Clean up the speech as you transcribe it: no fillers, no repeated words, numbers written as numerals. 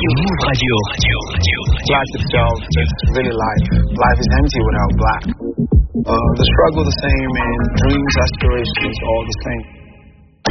Move Radio. Black itself, it's really life. Life is empty without black. The struggle the same and dreams, aspirations, all the same.